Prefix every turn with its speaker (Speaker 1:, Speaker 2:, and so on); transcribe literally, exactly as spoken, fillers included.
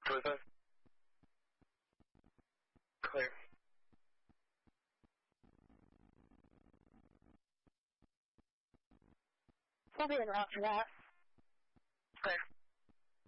Speaker 1: 对对，可以。
Speaker 2: 方便了，是吧？
Speaker 1: 对。